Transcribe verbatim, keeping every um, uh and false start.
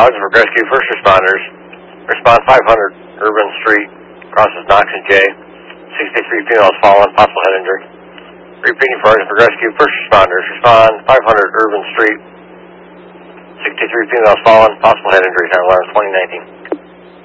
Augsburg Rescue First Responders. Respond five hundred Urban Street, crosses Knox and J. sixty-three females fallen, possible head injury. Repeating for Augsburg Rescue First Responders. Respond five hundred Urban Street, sixty-three females fallen, possible head injury. Time alarm twenty nineteen.